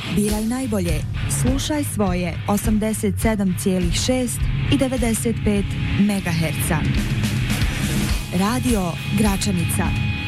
Biraj najbolje. Slušaj svoje 87,6 i 95 MHz. Radio Gračanica.